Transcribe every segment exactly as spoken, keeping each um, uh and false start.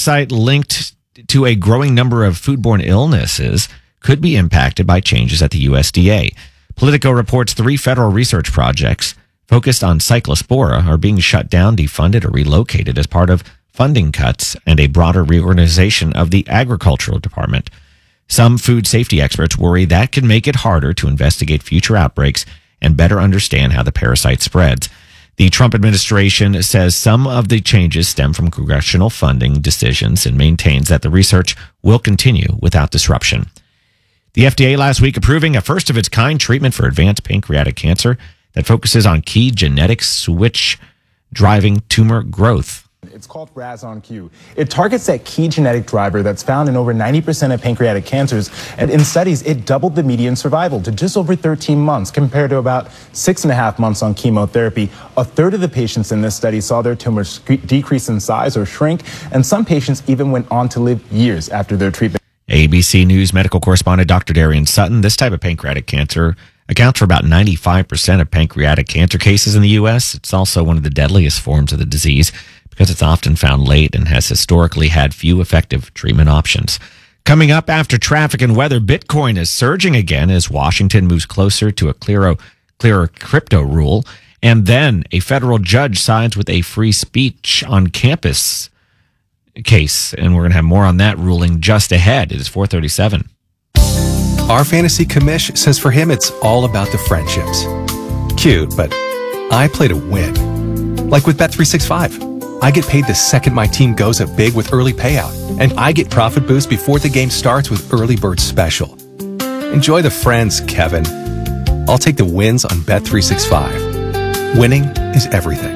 parasite linked to a growing number of foodborne illnesses could be impacted by changes at the U S D A. Politico reports three federal research projects focused on Cyclospora are being shut down, defunded, or relocated as part of funding cuts and a broader reorganization of the Agricultural Department. Some food safety experts worry that could make it harder to investigate future outbreaks and better understand how the parasite spreads. The Trump administration says some of the changes stem from congressional funding decisions and maintains that the research will continue without disruption. The F D A last week approving a first-of-its-kind treatment for advanced pancreatic cancer that focuses on key genetic switch driving tumor growth. It's called RAS-on-Q. It targets that key genetic driver that's found in over ninety percent of pancreatic cancers. And in studies, it doubled the median survival to just over thirteen months compared to about six and a half months on chemotherapy. A third of the patients in this study saw their tumors decrease in size or shrink, and some patients even went on to live years after their treatment. A B C News medical correspondent Doctor Darian Sutton. This type of pancreatic cancer accounts for about ninety-five percent of pancreatic cancer cases in the U S. It's also one of the deadliest forms of the disease because it's often found late and has historically had few effective treatment options. Coming up after traffic and weather, Bitcoin is surging again as Washington moves closer to a clearer, clearer crypto rule. And then a federal judge sides with a free speech on campus case. And we're going to have more on that ruling just ahead. It is four thirty-seven. Our fantasy commish says for him it's all about the friendships. Cute, but I play to win. Like with Bet three sixty-five. I get paid the second my team goes up big with early payout. And I get profit boost before the game starts with Early Bird Special. Enjoy the friends, Kevin. I'll take the wins on Bet three sixty-five. Winning is everything.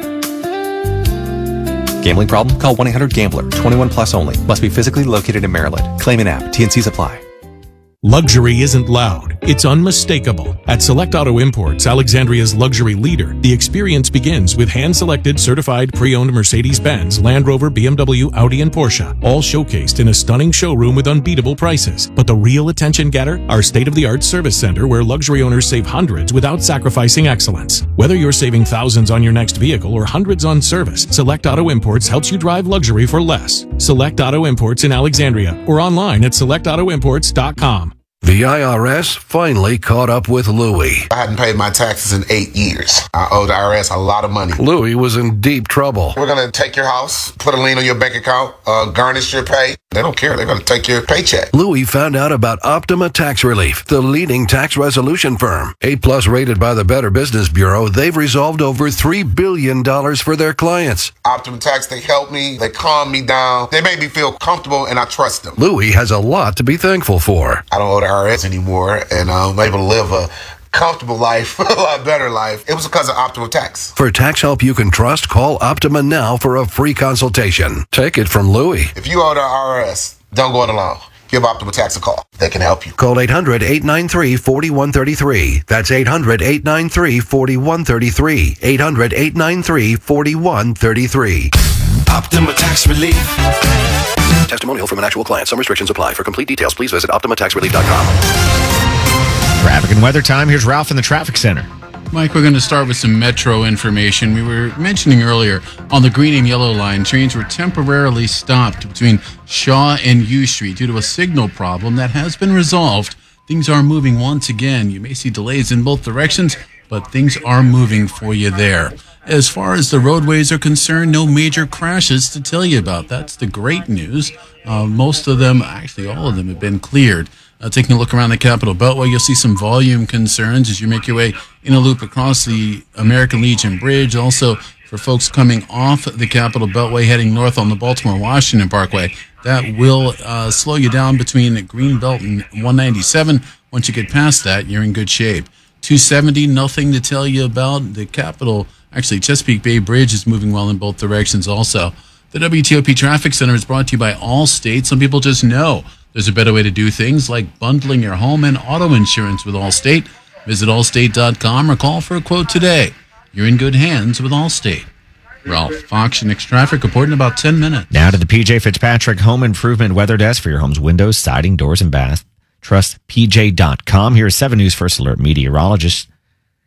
Gambling problem? Call one eight hundred gambler. twenty-one plus only. Must be physically located in Maryland. Claim an app. T N Cs apply. Luxury isn't loud, it's unmistakable. At Select Auto Imports, Alexandria's luxury leader, the experience begins with hand-selected, certified, pre-owned Mercedes-Benz, Land Rover, B M W, Audi, and Porsche, all showcased in a stunning showroom with unbeatable prices. But the real attention getter? Our state-of-the-art service center where luxury owners save hundreds without sacrificing excellence. Whether you're saving thousands on your next vehicle or hundreds on service, Select Auto Imports helps you drive luxury for less. Select Auto Imports in Alexandria or online at select auto imports dot com. The I R S finally caught up with Louie. I hadn't paid my taxes in eight years. I owe the I R S a lot of money. Louie was in deep trouble. We're going to take your house, put a lien on your bank account, uh, garnish your pay. They don't care. They're going to take your paycheck. Louie found out about Optima Tax Relief, the leading tax resolution firm. A plus rated by the Better Business Bureau, they've resolved over three billion dollars for their clients. Optima Tax, they help me. They calm me down. They make me feel comfortable, and I trust them. Louie has a lot to be thankful for. I don't owe the I R S anymore, and I'm able to live a comfortable life, a lot better life. It was because of Optima Tax. For tax help you can trust, call Optima now for a free consultation. Take it from Louie. If you owe the I R S, don't go it alone. Give Optima Tax a call. They can help you. Call eight hundred, eight nine three, four one three three. That's eight hundred, eight nine three, four one three three. eight hundred, eight nine three, four one three three. Optima Tax Relief. Testimonial from an actual client. Some restrictions apply. For complete details, please visit optima tax relief dot com. Traffic and weather time. Here's Ralph in the traffic center. Mike, we're going to start with some metro information. We were mentioning earlier on the green and yellow line, trains were temporarily stopped between Shaw and U Street due to a signal problem that has been resolved. Things are moving once again. You may see delays in both directions, but things are moving for you there. As far as the roadways are concerned, no major crashes to tell you about. That's the great news. Uh, most of them, actually all of them, have been cleared. Uh, taking a look around the Capitol Beltway, you'll see some volume concerns as you make your way in a loop across the American Legion Bridge. Also, for folks coming off the Capitol Beltway heading north on the Baltimore-Washington Parkway, that will uh, slow you down between Greenbelt and one ninety-seven. Once you get past that, you're in good shape. two seventy, nothing to tell you about. The Capitol, actually Chesapeake Bay Bridge is moving well in both directions also. The W T O P Traffic Center is brought to you by Allstate. Some people just know there's a better way to do things, like bundling your home and auto insurance with Allstate. Visit allstate dot com or call for a quote today. You're in good hands with Allstate. Ralph Fox, Next Traffic, reporting in about ten minutes. Now to the P J Fitzpatrick Home Improvement Weather Desk for your home's windows, siding, doors, and bath. Trust P J dot com. Here's seven News First Alert meteorologist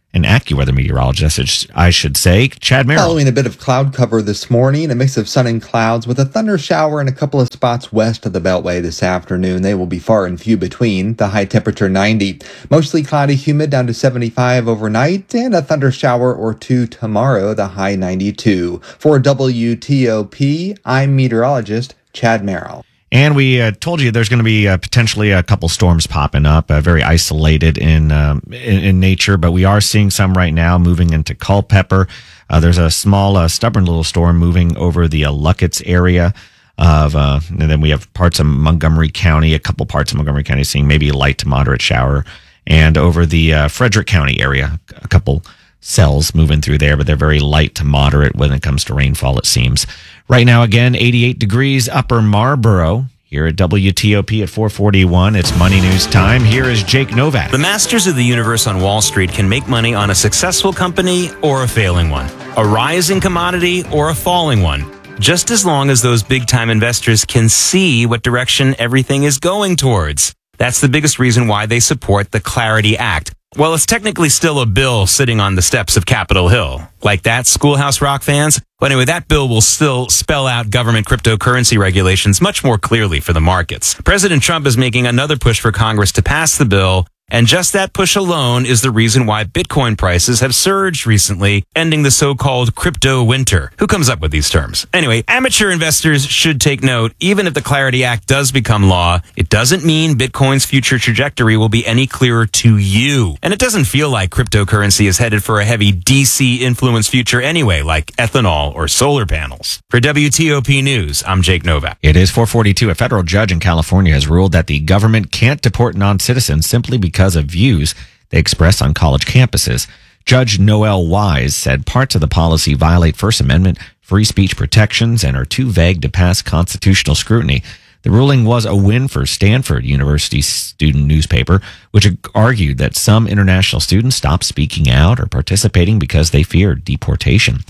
an AccuWeather meteorologist, I should say. Chad Merrill. Following a bit of cloud cover this morning, a mix of sun and clouds with a thunder shower in a couple of spots west of the Beltway this afternoon. They will be far and few between. The high temperature ninety. Mostly cloudy, humid down to seventy-five overnight, and a thunder shower or two tomorrow, the high ninety-two. For W T O P, I'm meteorologist Chad Merrill. And we uh, told you there's going to be uh, potentially a couple storms popping up, uh, very isolated in, um, in in nature, but we are seeing some right now moving into Culpeper. Uh, there's a small, uh, stubborn little storm moving over the uh, Luckett's area of, uh, and then we have parts of Montgomery County, a couple parts of Montgomery County seeing maybe a light to moderate shower, and over the uh, Frederick County area, a couple cells moving through there, but they're very light to moderate when it comes to rainfall, it seems. Right now, again, eighty-eight degrees, Upper Marlboro. Here at W T O P at four forty-one, it's Money News time. Here is Jake Novak. The masters of the universe on Wall Street can make money on a successful company or a failing one, a rising commodity or a falling one, just as long as those big-time investors can see what direction everything is going towards. That's the biggest reason why they support the Clarity Act. Well, it's technically still a bill sitting on the steps of Capitol Hill. Like that, Schoolhouse Rock fans? But anyway, that bill will still spell out government cryptocurrency regulations much more clearly for the markets. President Trump is making another push for Congress to pass the bill, and just that push alone is the reason why Bitcoin prices have surged recently, ending the so-called crypto winter. Who comes up with these terms? Anyway, amateur investors should take note, even if the Clarity Act does become law, it doesn't mean Bitcoin's future trajectory will be any clearer to you. And it doesn't feel like cryptocurrency is headed for a heavy D C-influenced future anyway, like ethanol or solar panels. For W T O P News, I'm Jake Novak. It is four forty-two. A federal judge in California has ruled that the government can't deport non-citizens simply because because of views they express on college campuses. Judge Noel Wise said parts of the policy violate First Amendment free speech protections and are too vague to pass constitutional scrutiny. The ruling was a win for Stanford University student newspaper, which argued that some international students stopped speaking out or participating because they feared deportation.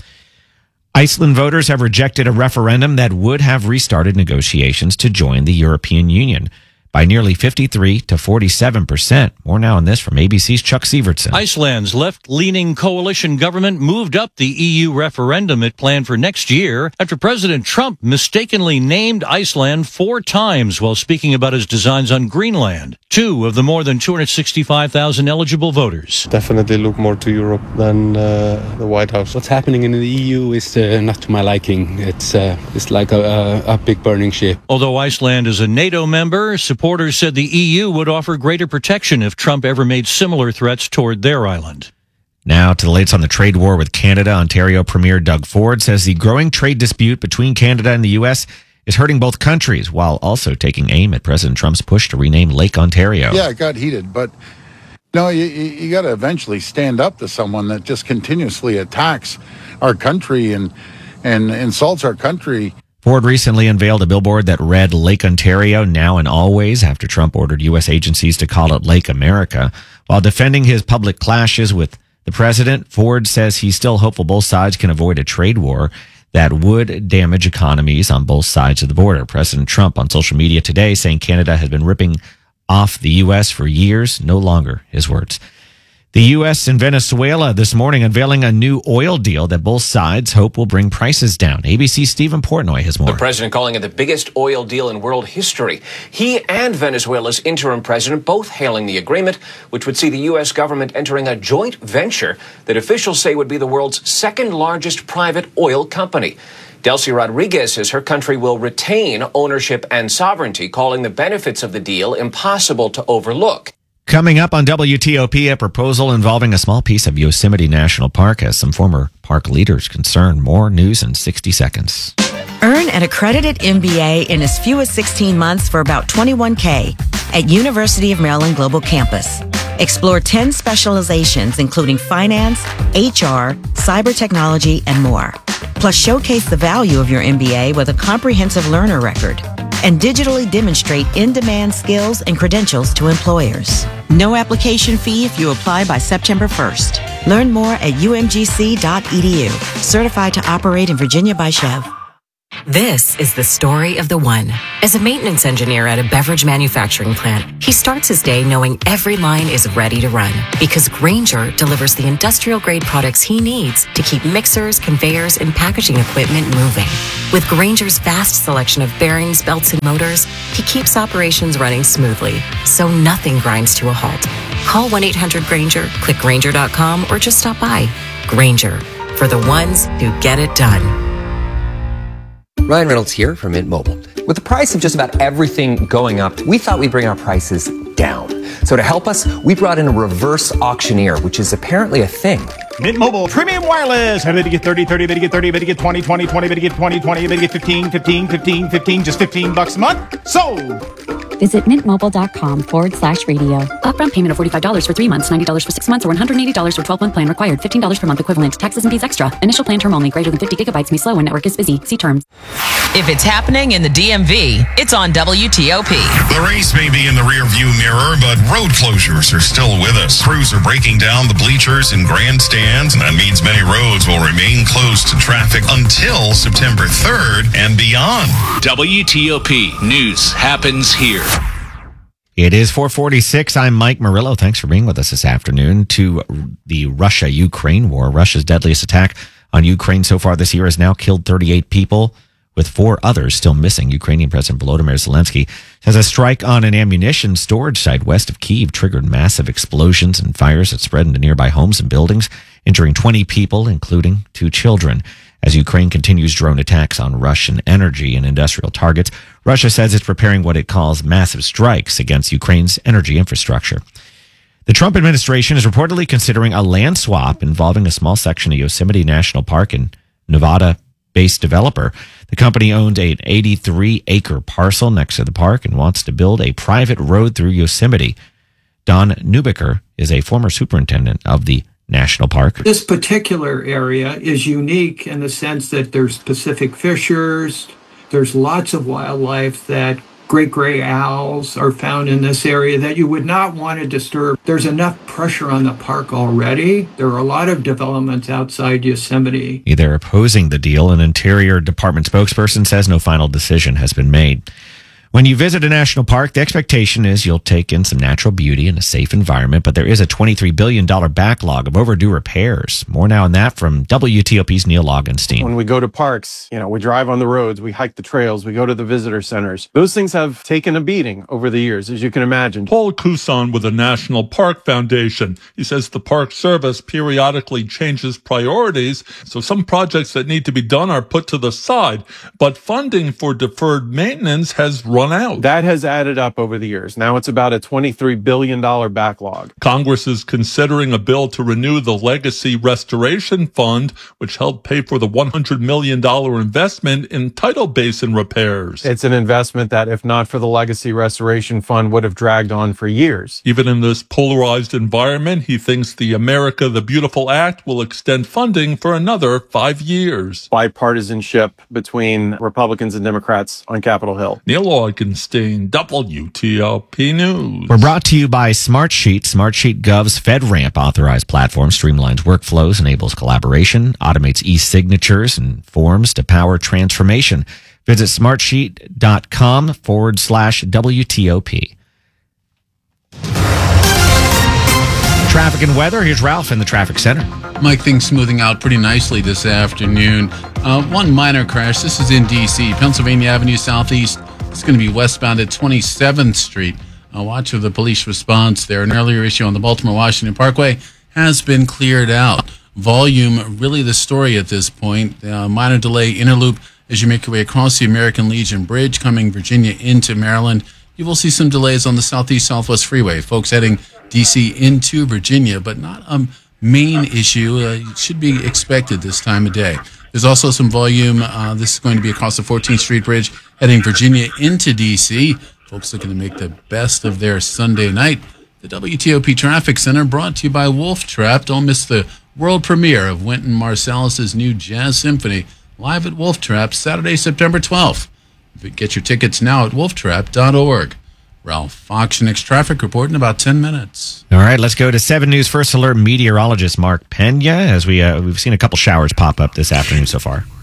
Iceland voters have rejected a referendum that would have restarted negotiations to join the European Union by nearly fifty-three to forty-seven percent. More now on this from A B C's Chuck Sievertson. Iceland's left-leaning coalition government moved up the E U referendum it planned for next year after President Trump mistakenly named Iceland four times while speaking about his designs on Greenland. Two of the more than two hundred sixty-five thousand eligible voters definitely look more to Europe than uh, the White House. What's happening in the E U is uh, not to my liking. It's uh, it's like a, a, a big burning ship. Although Iceland is a NATO member, supporters said the E U would offer greater protection if Trump ever made similar threats toward their island. Now to the latest on the trade war with Canada. Ontario Premier Doug Ford says the growing trade dispute between Canada and the U S is hurting both countries, while also taking aim at President Trump's push to rename Lake Ontario. Yeah, it got heated, but no, you, you got to eventually stand up to someone that just continuously attacks our country and and insults our country. Ford recently unveiled a billboard that read Lake Ontario now and always after Trump ordered U S agencies to call it Lake America. While defending his public clashes with the president, Ford says he's still hopeful both sides can avoid a trade war that would damage economies on both sides of the border. President Trump on social media today saying Canada has been ripping off the U S for years. No longer his words. The U S and Venezuela this morning unveiling a new oil deal that both sides hope will bring prices down. A B C's Stephen Portnoy has more. The president calling it the biggest oil deal in world history. He and Venezuela's interim president both hailing the agreement, which would see the U S government entering a joint venture that officials say would be the world's second largest private oil company. Delcy Rodriguez says her country will retain ownership and sovereignty, calling the benefits of the deal impossible to overlook. Coming up on W T O P, a proposal involving a small piece of Yosemite National Park has some former park leaders concerned. More news in sixty seconds. Earn an accredited M B A in as few as sixteen months for about twenty-one thousand dollars at University of Maryland Global Campus. Explore ten specializations, including finance, H R, cyber technology, and more. Plus, showcase the value of your M B A with a comprehensive learner record and digitally demonstrate in-demand skills and credentials to employers. No application fee if you apply by September first. Learn more at U M G C dot E D U. Certified to operate in Virginia by Chev. This is the story of the one. As a maintenance engineer at a beverage manufacturing plant, he starts his day knowing every line is ready to run because Grainger delivers the industrial-grade products he needs to keep mixers, conveyors, and packaging equipment moving. With Grainger's vast selection of bearings, belts, and motors, he keeps operations running smoothly, so nothing grinds to a halt. Call one eight hundred Grainger, click Grainger dot com, or just stop by. Grainger, for the ones who get it done. Ryan Reynolds here from Mint Mobile. With the price of just about everything going up, we thought we'd bring our prices down. So to help us, we brought in a reverse auctioneer, which is apparently a thing. Mint Mobile Premium Wireless. How to get thirty, thirty, how to get thirty, how to get twenty, twenty, twenty, how to get twenty, twenty, how to get fifteen, fifteen, fifteen, fifteen, just fifteen bucks a month? Sold! Visit mintmobile.com forward slash radio. Upfront payment of forty-five dollars for three months, ninety dollars for six months, or one hundred eighty dollars for twelve-month plan required. fifteen dollars per month equivalent. Taxes and fees extra. Initial plan term only. Greater than fifty gigabytes may slow when network is busy. See terms. If it's happening in the D M V, it's on W T O P. The race may be in the rearview mirror, but road closures are still with us. Crews are breaking down the bleachers and grandstands, and that means many roads will remain closed to traffic until September third and beyond. W T O P News happens here. It is four forty-six. I'm Mike Murillo. Thanks for being with us this afternoon. To the Russia-Ukraine war. Russia's deadliest attack on Ukraine so far this year has now killed thirty-eight people, with four others still missing. Ukrainian President Volodymyr Zelensky says a strike on an ammunition storage site west of Kyiv triggered massive explosions and fires that spread into nearby homes and buildings, injuring twenty people, including two children. As Ukraine continues drone attacks on Russian energy and industrial targets, Russia says it's preparing what it calls massive strikes against Ukraine's energy infrastructure. The Trump administration is reportedly considering a land swap involving a small section of Yosemite National Park and Nevada-based developer. The company owned an eighty-three acre parcel next to the park and wants to build a private road through Yosemite. Don Neubicker is a former superintendent of the National Park. This particular area is unique in the sense that there's Pacific fishers, there's lots of wildlife, that great gray owls are found in this area that you would not want to disturb. There's enough pressure on the park already. There are a lot of developments outside Yosemite. They're opposing the deal. An Interior Department spokesperson says no final decision has been made. When you visit a national park, the expectation is you'll take in some natural beauty in a safe environment, but there is a twenty-three billion dollars backlog of overdue repairs. More now on that from W T O P's Neil Augenstein. When we go to parks, you know, we drive on the roads, we hike the trails, we go to the visitor centers. Those things have taken a beating over the years, as you can imagine. Paul Couson with the National Park Foundation. He says the Park Service periodically changes priorities, so some projects that need to be done are put to the side, but funding for deferred maintenance has run out. That has added up over the years. Now it's about a twenty-three billion dollars backlog. Congress is considering a bill to renew the Legacy Restoration Fund, which helped pay for the one hundred million dollars investment in tidal basin repairs. It's an investment that, if not for the Legacy Restoration Fund, would have dragged on for years. Even in this polarized environment, he thinks the America the Beautiful Act will extend funding for another five years. Bipartisanship between Republicans and Democrats on Capitol Hill. Neil Augenstein, W T O P News. We're brought to you by Smartsheet. Smartsheet Gov's FedRAMP authorized platform streamlines workflows, enables collaboration, automates e-signatures and forms to power transformation. Visit smartsheet.com forward slash WTOP. Traffic and weather. Here's Ralph in the traffic center. Mike, things smoothing out pretty nicely this afternoon. Uh, one minor crash. This is in D C, Pennsylvania Avenue Southeast. It's going to be westbound at twenty-seventh Street. Uh, watch for the police response there. An earlier issue on the Baltimore-Washington Parkway has been cleared out. Volume, really the story at this point. Uh, minor delay, inner loop, as you make your way across the American Legion Bridge, coming Virginia into Maryland. You will see some delays on the Southeast Southwest Freeway. Folks heading D C into Virginia, but not a main issue. Uh, it should be expected this time of day. There's also some volume. Uh, this is going to be across the fourteenth Street Bridge, heading Virginia into D C. Folks looking to make the best of their Sunday night. The W T O P Traffic Center brought to you by Wolf Trap. Don't miss the world premiere of Wynton Marsalis' new jazz symphony live at Wolf Trap Saturday, September twelfth. Get your tickets now at wolf trap dot org. Ralph Fox, next traffic report in about ten minutes. All right, let's go to seven News First Alert meteorologist Mark Pena, as we, uh, we've seen a couple showers pop up this afternoon so far.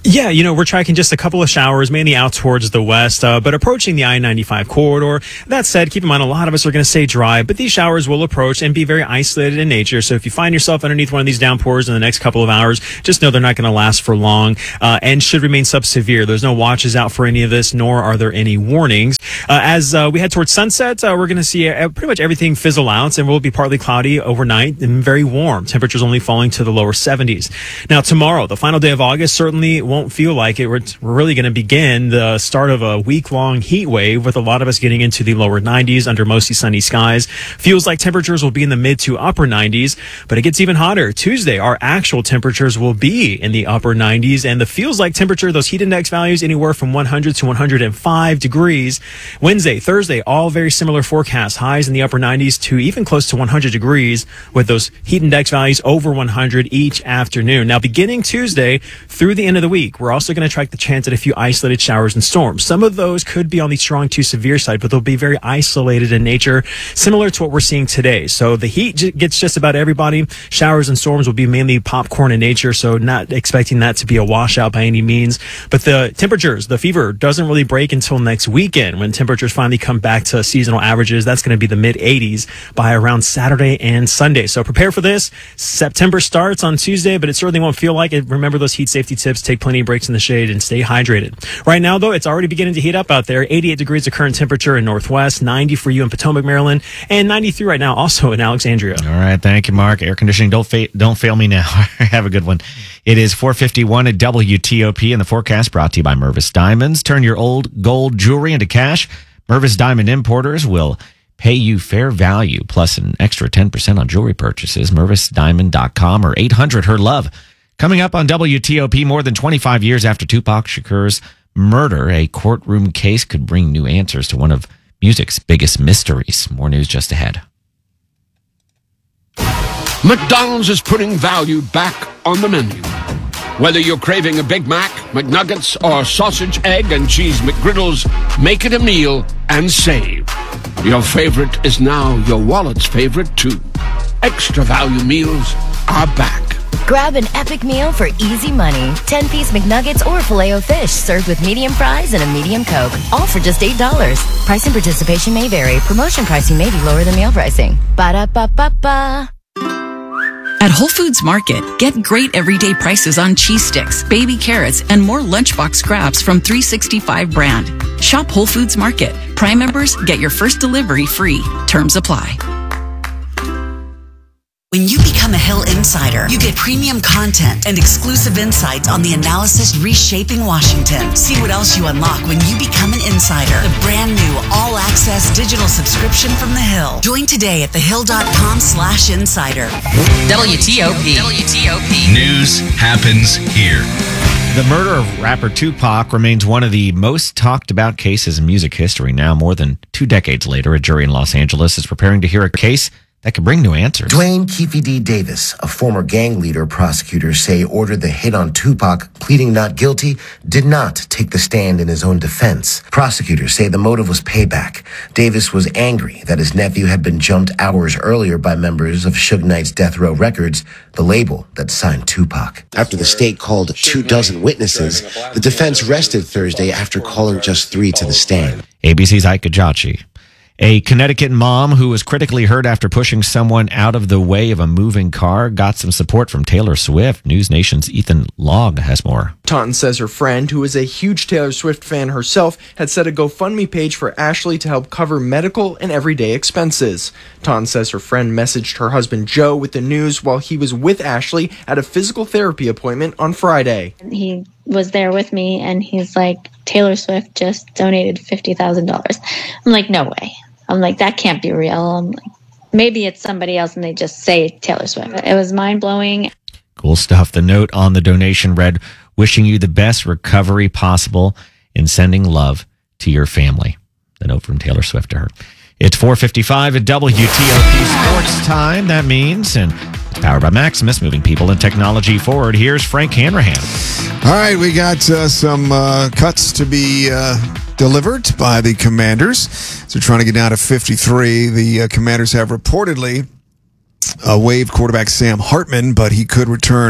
Yeah, you know, we're tracking just a couple of showers, mainly out towards the west, uh, but approaching the I ninety-five corridor. That said, keep in mind, a lot of us are going to stay dry, but these showers will approach and be very isolated in nature. So if you find yourself underneath one of these downpours in the next couple of hours, just know they're not going to last for long, uh, and should remain sub-severe. There's no watches out for any of this, nor are there any warnings. Uh, as uh, we head towards sunset, uh, we're going to see uh, pretty much everything fizzle out, and we'll be partly cloudy overnight and very warm. Temperatures only falling to the lower seventies. Now, tomorrow, the final day of August, certainly won't feel like it. We're, we're really going to begin the start of a week-long heat wave with a lot of us getting into the lower nineties under mostly sunny skies. Feels like temperatures will be in the mid to upper nineties, but it gets even hotter. Tuesday, our actual temperatures will be in the upper nineties, and the feels like temperature, those heat index values, anywhere from one hundred to one hundred five degrees. Wednesday, Thursday, all very similar forecasts. Highs in the upper nineties to even close to one hundred degrees with those heat index values over one hundred each afternoon. Now, beginning Tuesday through the end of the week, we're also going to track the chance at a few isolated showers and storms. Some of those could be on the strong to severe side, but they'll be very isolated in nature, similar to what we're seeing today. So the heat j- gets just about everybody. Showers and storms will be mainly popcorn in nature, so not expecting that to be a washout by any means. But the temperatures, the fever doesn't really break until next weekend when temperatures finally come back to seasonal averages. That's going to be the mid eighties by around Saturday and Sunday. So prepare for this. September starts on Tuesday, but it certainly won't feel like it. Remember those heat safety tips. Take plenty of breaks in the shade and stay hydrated. Right now, though, it's already beginning to heat up out there. eighty-eight degrees of current temperature in Northwest, ninety for you in Potomac, Maryland, and ninety-three right now also in Alexandria. All right. Thank you, Mark. Air conditioning, don't, fa- don't fail me now. Have a good one. It is four fifty-one at W T O P, and the forecast brought to you by Mervis Diamonds. Turn your old gold jewelry into cash. Mervis Diamond Importers will pay you fair value plus an extra ten percent on jewelry purchases. Mervis Diamond dot com or eight hundred her love. Coming up on W T O P, more than twenty-five years after Tupac Shakur's murder, a courtroom case could bring new answers to one of music's biggest mysteries. More news just ahead. McDonald's is putting value back on the menu. Whether you're craving a Big Mac, McNuggets, or sausage, egg, and cheese McGriddles, make it a meal and save. Your favorite is now your wallet's favorite, too. Extra value meals are back. Grab an epic meal for easy money. ten-piece McNuggets or Filet-O-Fish served with medium fries and a medium Coke. All for just eight dollars. Price and participation may vary. Promotion pricing may be lower than meal pricing. Ba-da-ba-ba-ba. At Whole Foods Market, get great everyday prices on cheese sticks, baby carrots, and more lunchbox scraps from three sixty-five brand. Shop Whole Foods Market. Prime members get your first delivery free. Terms apply. When you become a Hill Insider, you get premium content and exclusive insights on the analysis reshaping Washington. See what else you unlock when you become an insider. The brand new all-access digital subscription from The Hill. Join today at thehill.com slash insider. W T O P. W T O P. News happens here. The murder of rapper Tupac remains one of the most talked about cases in music history. Now, more than two decades later, a jury in Los Angeles is preparing to hear a case that could bring new answers. Dwayne Keefe D. Davis, a former gang leader, prosecutors say ordered the hit on Tupac, pleading not guilty, did not take the stand in his own defense. Prosecutors say the motive was payback. Davis was angry that his nephew had been jumped hours earlier by members of Suge Knight's Death Row Records, the label that signed Tupac. After the state called two dozen witnesses, the defense rested Thursday after calling just three to the stand. A B C's Ike Gajachi. A Connecticut mom who was critically hurt after pushing someone out of the way of a moving car got some support from Taylor Swift. News Nation's Ethan Logg has more. Taunton says her friend, who is a huge Taylor Swift fan herself, had set a GoFundMe page for Ashley to help cover medical and everyday expenses. Taunton says her friend messaged her husband Joe with the news while he was with Ashley at a physical therapy appointment on Friday. He was there with me and he's like, Taylor Swift just donated fifty thousand dollars. I'm like, no way. I'm like, that can't be real. I'm like, maybe it's somebody else and they just say Taylor Swift. It was mind-blowing. Cool stuff. The note on the donation read, wishing you the best recovery possible in sending love to your family. The note from Taylor Swift to her. It's four fifty-five at W T O P Sports Time. That means, and it's powered by Maximus, moving people and technology forward. Here's Frank Hanrahan. All right, we got uh, some uh, cuts to be uh, delivered by the Commanders. So trying to get down to fifty-three. The uh, Commanders have reportedly uh, waived quarterback Sam Hartman, but he could return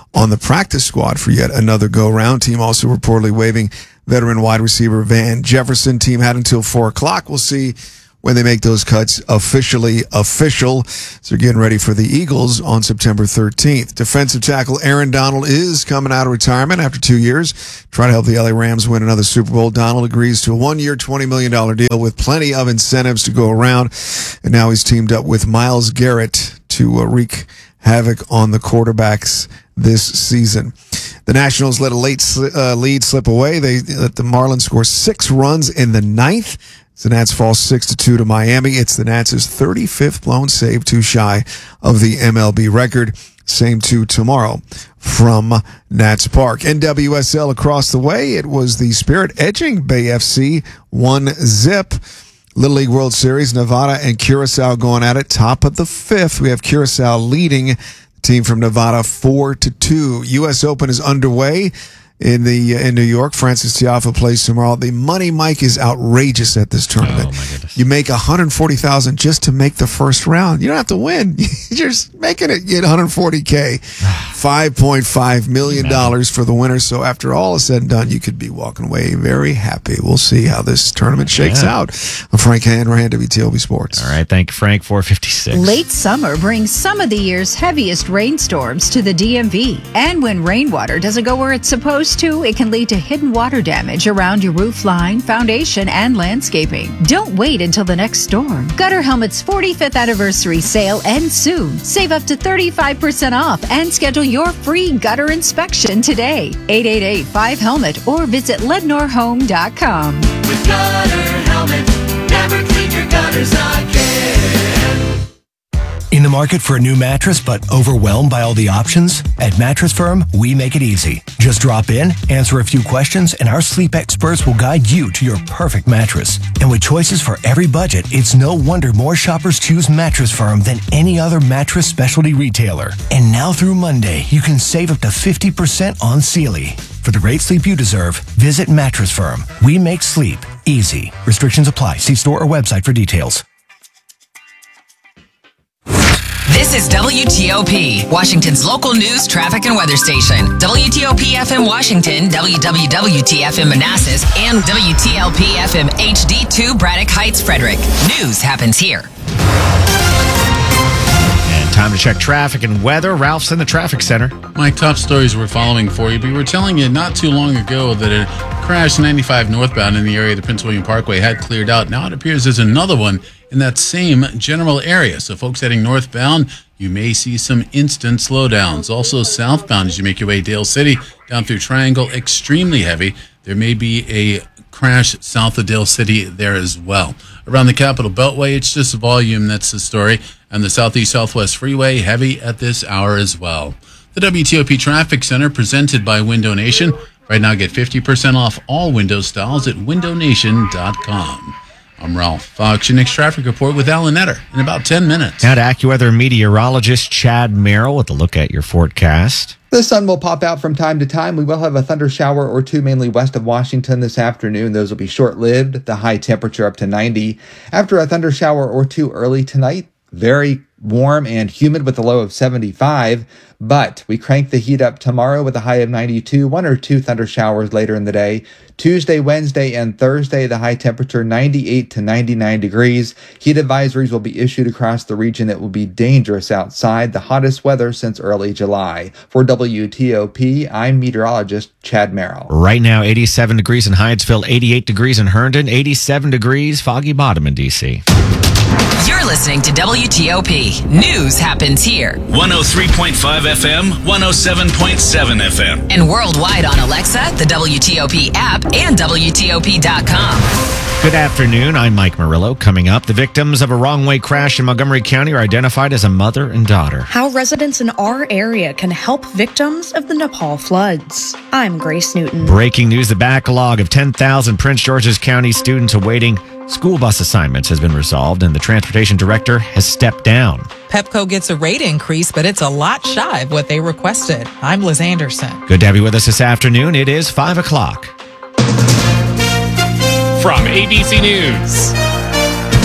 on the practice squad for yet another go-round. Team also reportedly waiving veteran wide receiver Van Jefferson. Team had until four o'clock. We'll see when they make those cuts officially official. So they're getting ready for the Eagles on September thirteenth. Defensive tackle Aaron Donald is coming out of retirement after two years, trying to help the L A Rams win another Super Bowl. Donald agrees to a one-year, twenty million dollars deal with plenty of incentives to go around. And now he's teamed up with Myles Garrett to uh, wreak havoc on the quarterbacks this season. The Nationals let a late uh, lead slip away. They let the Marlins score six runs in the ninth. The Nats fall six to two to Miami. It's the Nats' thirty-fifth blown save, too shy of the M L B record. Same two tomorrow from Nats Park. N W S L across the way. It was the Spirit edging Bay F C one zip. Little League World Series, Nevada and Curacao going at it. Top of the fifth. We have Curacao leading the team from Nevada four to two. U S Open is underway. In the uh, in New York, Francis Tiafoe plays tomorrow. The money, Mike, is outrageous at this tournament. Oh, my goodness. You make one hundred forty thousand dollars just to make the first round. You don't have to win. You're just making it. You get one hundred forty thousand dollars. five point five million dollars for the winner. So after all is said and done, you could be walking away very happy. We'll see how this tournament shakes Yeah. out. I'm Frank Hanrahan, W T O P Sports. All right. Thank you, Frank. four fifty-six. Late summer brings some of the year's heaviest rainstorms to the D M V. And when rainwater doesn't go where it's supposed to, it can lead to hidden water damage around your roof line, foundation, and landscaping. Don't wait until the next storm. Gutter Helmet's forty-fifth anniversary sale ends soon. Save up to thirty-five percent off and schedule your free gutter inspection today. eight eight eight, five helmet or visit lednor home dot com. With Gutter Helmet, never clean your gutters again. In the market for a new mattress but overwhelmed by all the options? At Mattress Firm, we make it easy. Just drop in, answer a few questions, and our sleep experts will guide you to your perfect mattress. And with choices for every budget, it's no wonder more shoppers choose Mattress Firm than any other mattress specialty retailer. And now through Monday, you can save up to fifty percent on Sealy. For the great sleep you deserve, visit Mattress Firm. We make sleep easy. Restrictions apply. See store or website for details. This is W T O P, Washington's local news, traffic, and weather station. W T O P F M Washington, W W W T F M Manassas, and W T L P F M H D two Braddock Heights, Frederick. News happens here. And time to check traffic and weather. Ralph's in the traffic center. My top stories we're following for you. We were telling you not too long ago that a crash ninety-five northbound in the area of the Prince William Parkway had cleared out. Now it appears there's another one in that same general area. So folks heading northbound, you may see some instant slowdowns. Also southbound as you make your way Dale City down through Triangle, extremely heavy. There may be a crash south of Dale City there as well. Around the Capitol Beltway, it's just volume, that's the story. And the Southeast Southwest Freeway, heavy at this hour as well. The W T O P Traffic Center presented by Window Nation. Right now get fifty percent off all window styles at window nation dot com. I'm Ralph Fox. Your next traffic report with Alan Netter in about ten minutes. Now to AccuWeather meteorologist Chad Merrill with a look at your forecast. The sun will pop out from time to time. We will have a thunder shower or two mainly west of Washington this afternoon. Those will be short-lived. The high temperature up to ninety. After a thunder shower or two early tonight, very warm and humid with a low of seventy-five. But we crank the heat up tomorrow with a high of ninety-two. One or two thunder showers later in the day. Tuesday, Wednesday, and Thursday, the high temperature ninety-eight to ninety-nine degrees. Heat advisories will be issued across the region. It will be dangerous outside. The hottest weather since early July. For W T O P, I'm meteorologist Chad Merrill. Right now, eighty-seven degrees in Hyattsville, eighty-eight degrees in Herndon, eighty-seven degrees, foggy bottom in D C. You're listening to W T O P. News happens here. one oh three point five F M, one oh seven point seven F M. And worldwide on Alexa, the W T O P app, and W T O P dot com. Good afternoon. I'm Mike Murillo. Coming up, the victims of a wrong-way crash in Montgomery County are identified as a mother and daughter. How residents in our area can help victims of the Nepal floods. I'm Grace Newton. Breaking news, the backlog of ten thousand Prince George's County students awaiting school bus assignments has been resolved, and the transportation director has stepped down. Pepco gets a rate increase, but it's a lot shy of what they requested. I'm Liz Anderson. Good to have you with us this afternoon. It is five o'clock. From A B C News,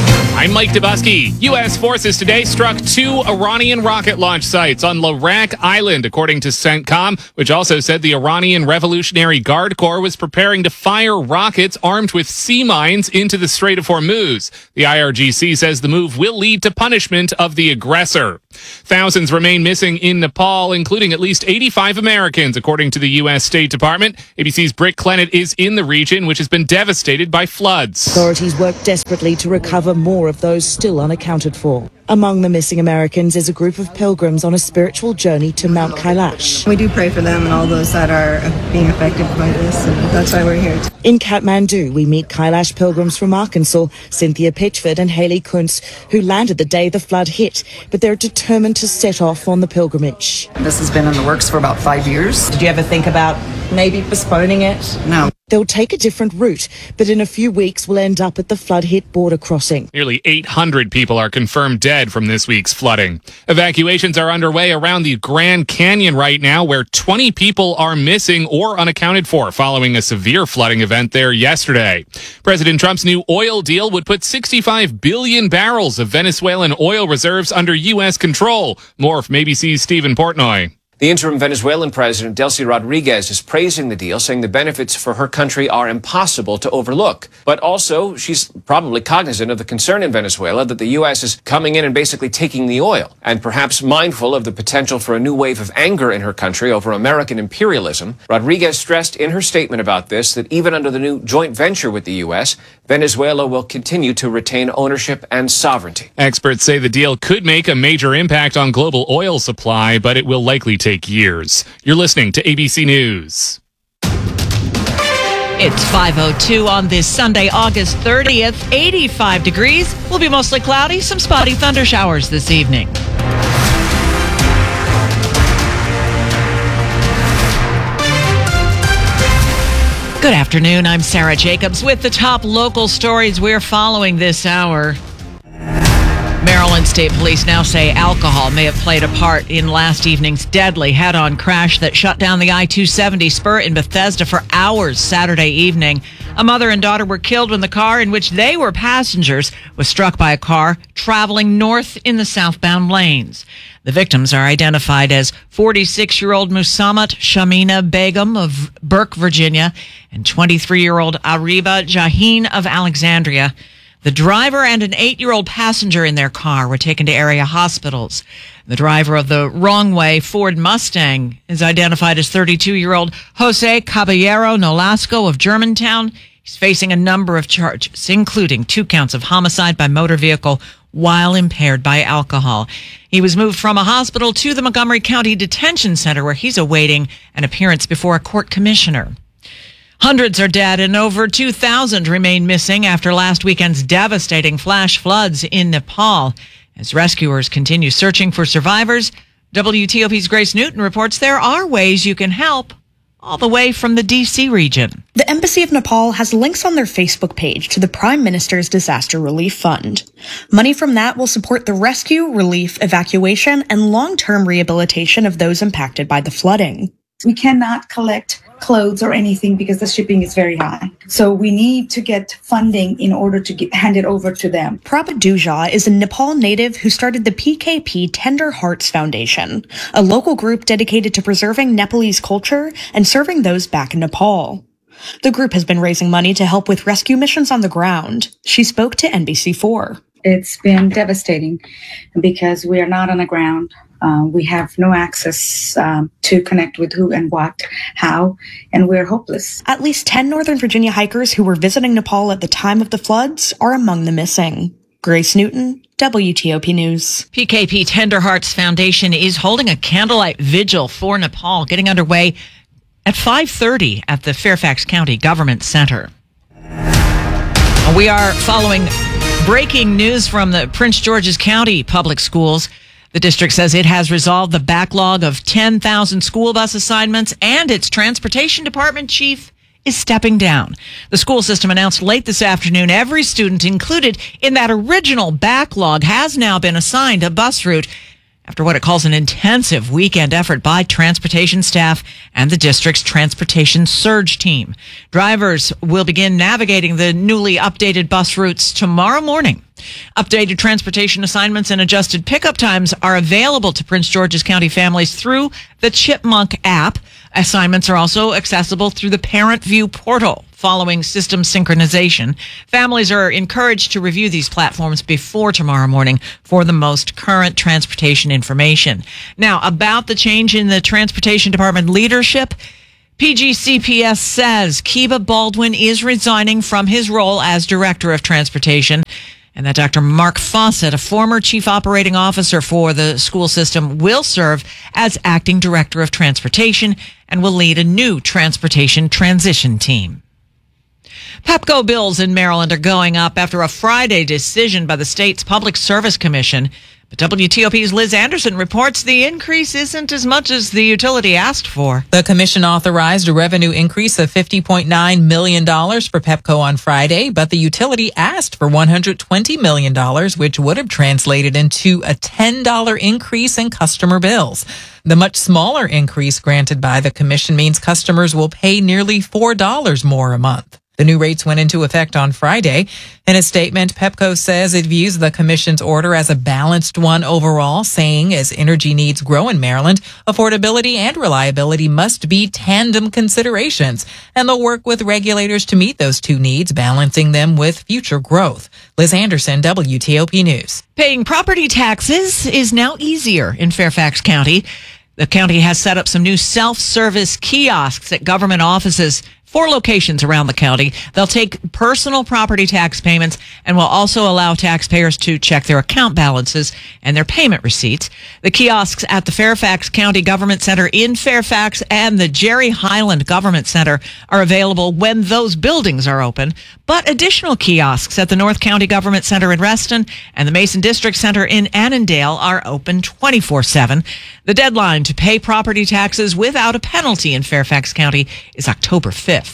I'm Mike Dubusky. U S forces today struck two Iranian rocket launch sites on Larak Island, according to CENTCOM, which also said the Iranian Revolutionary Guard Corps was preparing to fire rockets armed with sea mines into the Strait of Hormuz. The I R G C says the move will lead to punishment of the aggressor. Thousands remain missing in Nepal, including at least eighty-five Americans, according to the U S State Department. A B C's Britt Clennett is in the region, which has been devastated by floods. Authorities work desperately to recover more of those still unaccounted for. Among the missing Americans is a group of pilgrims on a spiritual journey to Mount Kailash. We do pray for them and all those that are being affected by this, and that's why we're here. In Kathmandu, we meet Kailash pilgrims from Arkansas, Cynthia Pitchford and Haley Kuntz, who landed the day the flood hit, but they're determined to set off on the pilgrimage. This has been in the works for about five years. Did you ever think about maybe postponing it? No. They'll take a different route, but in a few weeks will end up at the flood-hit border crossing. Nearly eight hundred people are confirmed dead from this week's flooding. Evacuations are underway around the Grand Canyon right now, where twenty people are missing or unaccounted for following a severe flooding event there yesterday. President Trump's new oil deal would put sixty-five billion barrels of Venezuelan oil reserves under U S control. More from A B C's Stephen Portnoy. The interim Venezuelan president, Delcy Rodriguez, is praising the deal, saying the benefits for her country are impossible to overlook. But also, she's probably cognizant of the concern in Venezuela that the U S is coming in and basically taking the oil, and perhaps mindful of the potential for a new wave of anger in her country over American imperialism. Rodriguez stressed in her statement about this that even under the new joint venture with the U S, Venezuela will continue to retain ownership and sovereignty. Experts say the deal could make a major impact on global oil supply, but it will likely take years. You're listening to A B C News. It's five oh two on this Sunday, August thirtieth. eighty-five degrees. Will be mostly cloudy, some spotty thunder showers this evening. Good afternoon. I'm Sarah Jacobs with the top local stories we're following this hour. Maryland State Police now say alcohol may have played a part in last evening's deadly head-on crash that shut down the I two seventy spur in Bethesda for hours Saturday evening. A mother and daughter were killed when the car in which they were passengers was struck by a car traveling north in the southbound lanes. The victims are identified as forty-six-year-old Musammat Shamina Begum of Burke, Virginia, and twenty-three-year-old Ariba Jahin of Alexandria. The driver and an eight-year-old passenger in their car were taken to area hospitals. The driver of the wrong-way Ford Mustang is identified as thirty-two-year-old Jose Caballero Nolasco of Germantown. He's facing a number of charges, including two counts of homicide by motor vehicle while impaired by alcohol. He was moved from a hospital to the Montgomery County Detention Center, where he's awaiting an appearance before a court commissioner. Hundreds are dead and over two thousand remain missing after last weekend's devastating flash floods in Nepal. As rescuers continue searching for survivors, W T O P's Grace Newton reports there are ways you can help, all the way from the D C region. The Embassy of Nepal has links on their Facebook page to the Prime Minister's Disaster Relief Fund. Money from that will support the rescue, relief, evacuation, and long-term rehabilitation of those impacted by the flooding. We cannot collect clothes or anything because the shipping is very high. So we need to get funding in order to get, hand it over to them. Prabha Duja is a Nepal native who started the P K P Tender Hearts Foundation, a local group dedicated to preserving Nepalese culture and serving those back in Nepal. The group has been raising money to help with rescue missions on the ground. She spoke to N B C four. It's been devastating because we are not on the ground. Uh, we have no access um, to connect with who and what, how, and we're hopeless. At least ten Northern Virginia hikers who were visiting Nepal at the time of the floods are among the missing. Grace Newton, W T O P News. P K P Tender Hearts Foundation is holding a candlelight vigil for Nepal, getting underway at five thirty at the Fairfax County Government Center. We are following breaking news from the Prince George's County Public Schools. The district says it has resolved the backlog of ten thousand school bus assignments, and its transportation department chief is stepping down. The school system announced late this afternoon every student included in that original backlog has now been assigned a bus route after what it calls an intensive weekend effort by transportation staff and the district's transportation surge team. Drivers will begin navigating the newly updated bus routes tomorrow morning. Updated transportation assignments and adjusted pickup times are available to Prince George's County families through the Chipmunk app. Assignments are also accessible through the Parent View portal. Following system synchronization, families are encouraged to review these platforms before tomorrow morning for the most current transportation information. Now, about the change in the Transportation Department leadership, P G C P S says Kiba Baldwin is resigning from his role as Director of Transportation, and that Doctor Mark Fawcett, a former Chief Operating Officer for the school system, will serve as Acting Director of Transportation and will lead a new transportation transition team. Pepco bills in Maryland are going up after a Friday decision by the state's Public Service Commission. But W T O P's Liz Anderson reports the increase isn't as much as the utility asked for. The commission authorized a revenue increase of fifty point nine million dollars for Pepco on Friday, but the utility asked for one hundred twenty million dollars, which would have translated into a ten dollars increase in customer bills. The much smaller increase granted by the commission means customers will pay nearly four dollars more a month. The new rates went into effect on Friday. In a statement, Pepco says it views the commission's order as a balanced one overall, saying as energy needs grow in Maryland, affordability and reliability must be tandem considerations, and they'll work with regulators to meet those two needs, balancing them with future growth. Liz Anderson, W T O P News. Paying property taxes is now easier in Fairfax County. The county has set up some new self-service kiosks at government offices. Four locations around the county. They'll take personal property tax payments and will also allow taxpayers to check their account balances and their payment receipts. The kiosks at the Fairfax County Government Center in Fairfax and the Jerry Highland Government Center are available when those buildings are open. But additional kiosks at the North County Government Center in Reston and the Mason District Center in Annandale are open twenty-four seven. The deadline to pay property taxes without a penalty in Fairfax County is October fifth.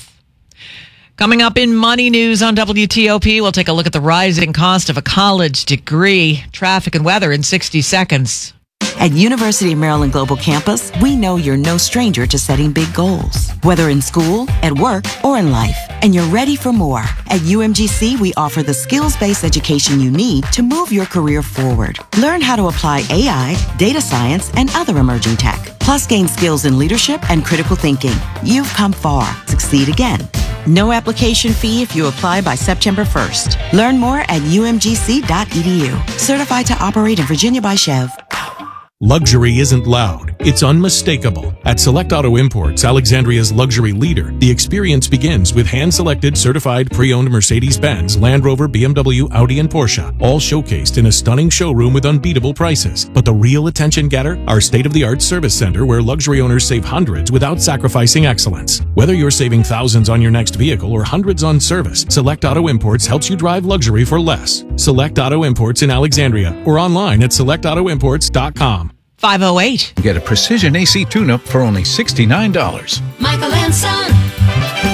Coming up in Money News on W T O P, we'll take a look at the rising cost of a college degree, traffic and weather in sixty seconds. At University of Maryland Global Campus, we know you're no stranger to setting big goals, whether in school, at work, or in life, and you're ready for more. At U M G C, we offer the skills-based education you need to move your career forward. Learn how to apply A I, data science, and other emerging tech, plus gain skills in leadership and critical thinking. You've come far. Succeed again. No application fee if you apply by September first. Learn more at U M G C dot E D U. Certified to operate in Virginia by Chev. Luxury isn't loud, it's unmistakable. At Select Auto Imports, Alexandria's luxury leader, the experience begins with hand-selected, certified, pre-owned Mercedes-Benz, Land Rover, B M W, Audi, and Porsche, all showcased in a stunning showroom with unbeatable prices. But the real attention getter? Our state-of-the-art service center where luxury owners save hundreds without sacrificing excellence. Whether you're saving thousands on your next vehicle or hundreds on service, Select Auto Imports helps you drive luxury for less. Select Auto Imports in Alexandria or online at select auto imports dot com. five oh eight. Get a precision A C tune-up for only sixty-nine dollars. Michael and Son.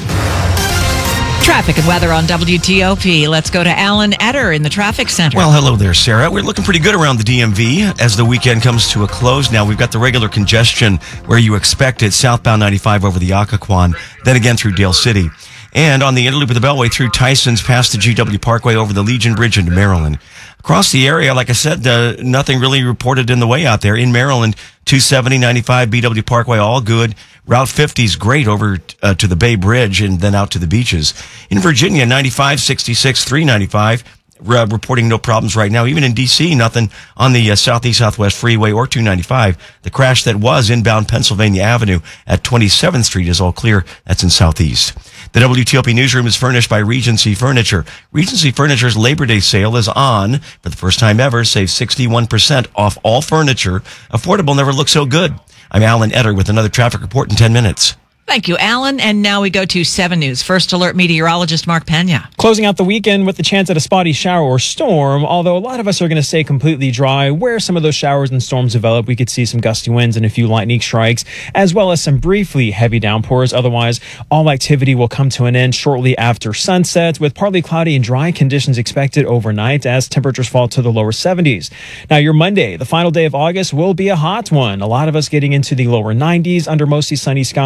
Traffic and weather on W T O P. Let's go to Alan Etter in the traffic center. Well, hello there, Sarah. We're looking pretty good around the D M V as the weekend comes to a close. Now, we've got the regular congestion where you expect it, southbound ninety-five over the Occoquan, then again through Dale City. And on the interloop of the Beltway through Tyson's past the G W Parkway over the Legion Bridge into Maryland. Across the area, like I said, uh, nothing really reported in the way out there. In Maryland, two seventy, ninety-five, B W Parkway, all good. Route fifty is great over uh, to the Bay Bridge and then out to the beaches. In Virginia, ninety-five, sixty-six, three ninety-five, uh, reporting no problems right now. Even in D C, nothing on the uh, Southeast Southwest Freeway or two ninety-five. The crash that was inbound Pennsylvania Avenue at twenty-seventh Street is all clear. That's in Southeast. The W T O P newsroom is furnished by Regency Furniture. Regency Furniture's Labor Day sale is on. For the first time ever, save sixty-one percent off all furniture. Affordable never looked so good. I'm Alan Etter with another traffic report in ten minutes. Thank you, Alan. And now we go to seven News. First Alert meteorologist Mark Pena. Closing out the weekend with the chance at a spotty shower or storm, although a lot of us are going to stay completely dry. Where some of those showers and storms develop, we could see some gusty winds and a few lightning strikes, as well as some briefly heavy downpours. Otherwise, all activity will come to an end shortly after sunset, with partly cloudy and dry conditions expected overnight as temperatures fall to the lower seventies. Now, your Monday, the final day of August, will be a hot one. A lot of us getting into the lower nineties under mostly sunny skies,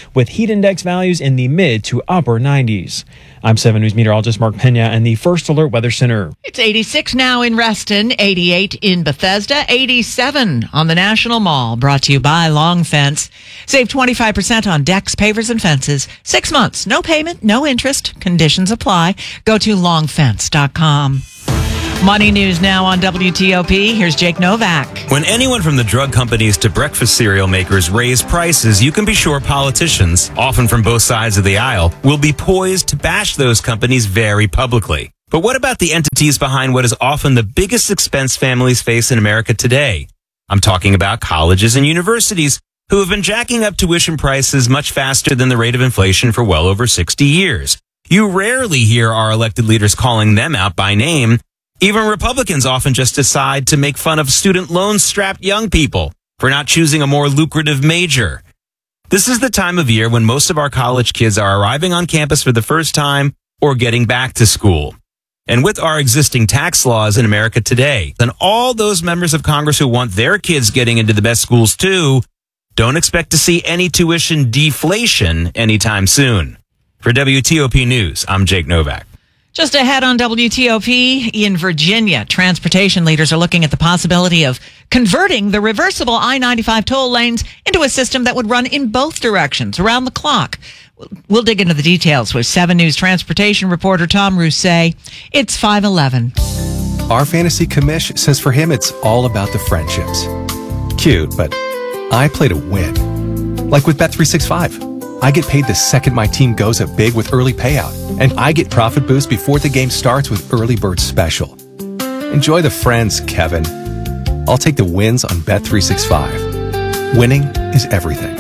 with heat index values in the mid to upper nineties. I'm seven News meteorologist Mark Pena in the First Alert Weather Center. It's eighty-six now in Reston, eighty-eight in Bethesda, eighty-seven on the National Mall. Brought to you by Long Fence. Save twenty-five percent on decks, pavers, and fences. Six months, no payment, no interest. Conditions apply. Go to long fence dot com. Money news now on W T O P. Here's Jake Novak. When anyone from the drug companies to breakfast cereal makers raise prices, you can be sure politicians, often from both sides of the aisle, will be poised to bash those companies very publicly. But what about the entities behind what is often the biggest expense families face in America today? I'm talking about colleges and universities who have been jacking up tuition prices much faster than the rate of inflation for well over sixty years. You rarely hear our elected leaders calling them out by name. Even Republicans often just decide to make fun of student loan-strapped young people for not choosing a more lucrative major. This is the time of year when most of our college kids are arriving on campus for the first time or getting back to school. And with our existing tax laws in America today, then all those members of Congress who want their kids getting into the best schools too, don't expect to see any tuition deflation anytime soon. For W T O P News, I'm Jake Novak. Just ahead on W T O P, in Virginia, transportation leaders are looking at the possibility of converting the reversible I ninety-five toll lanes into a system that would run in both directions around the clock. We'll dig into the details with seven News transportation reporter Tom Rousset. It's five eleven. Our fantasy commish says for him it's all about the friendships. Cute, but I play to win. Like with Bet three sixty-five. I get paid the second my team goes up big with early payout, and I get profit boost before the game starts with Early Bird Special. Enjoy the friends, Kevin. I'll take the wins on Bet three sixty-five. Winning is everything.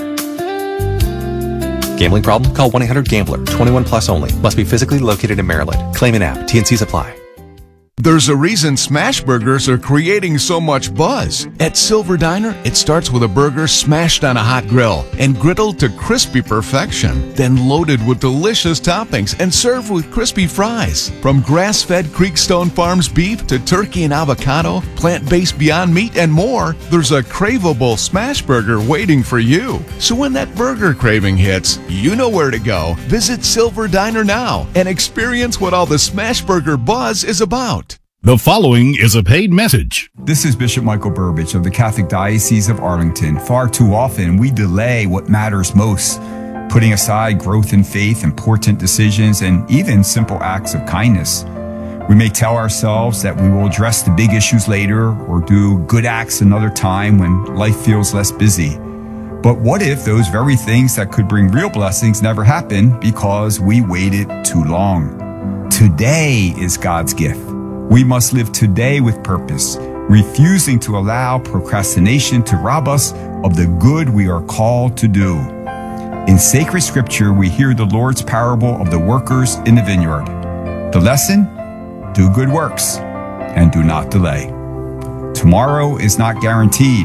Gambling problem? Call one eight hundred gambler. twenty-one plus only. Must be physically located in Maryland. Claim an app. T and Cs apply. There's a reason smash burgers are creating so much buzz. At Silver Diner, it starts with a burger smashed on a hot grill and griddled to crispy perfection, then loaded with delicious toppings and served with crispy fries. From grass-fed Creekstone Farms beef to turkey and avocado, plant-based Beyond Meat, and more, there's a craveable smash burger waiting for you. So when that burger craving hits, you know where to go. Visit Silver Diner now and experience what all the smash burger buzz is about. The following is a paid message. This is Bishop Michael Burbidge of the Catholic Diocese of Arlington. Far too often, we delay what matters most, putting aside growth in faith, important decisions, and even simple acts of kindness. We may tell ourselves that we will address the big issues later or do good acts another time when life feels less busy. But what if those very things that could bring real blessings never happen because we waited too long? Today is God's gift. We must live today with purpose, refusing to allow procrastination to rob us of the good we are called to do. In sacred scripture, we hear the Lord's parable of the workers in the vineyard. The lesson? Do good works and do not delay. Tomorrow is not guaranteed.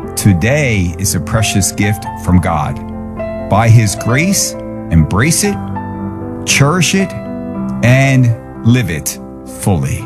Today is a precious gift from God. By His grace, embrace it, cherish it, and live it fully.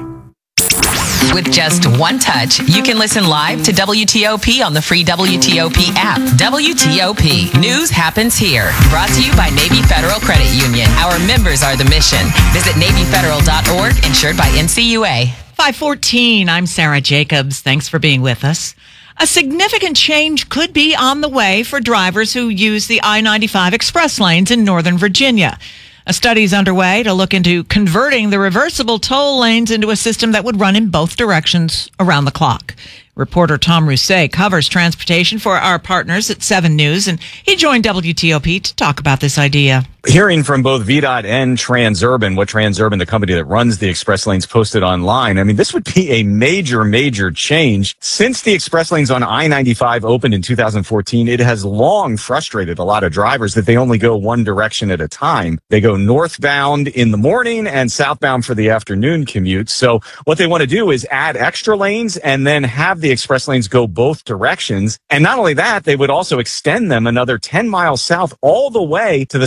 With just one touch, you can listen live to W T O P on the free W T O P app. W T O P. News happens here. Brought to you by Navy Federal Credit Union. Our members are the mission. Visit navy federal dot org, insured by N C U A. five fourteen, I'm Sarah Jacobs. Thanks for being with us. A significant change could be on the way for drivers who use the I ninety-five express lanes in Northern Virginia. A study is underway to look into converting the reversible toll lanes into a system that would run in both directions around the clock. Reporter Tom Rousset covers transportation for our partners at seven News, and he joined W T O P to talk about this idea. Hearing from both V DOT and Transurban, what Transurban, the company that runs the express lanes, posted online, I mean, this would be a major, major change. Since the express lanes on I ninety-five opened in two thousand fourteen, it has long frustrated a lot of drivers that they only go one direction at a time. They go northbound in the morning and southbound for the afternoon commute. So what they want to do is add extra lanes and then have the express lanes go both directions. And not only that, they would also extend them another ten miles south all the way to the Spotsylvania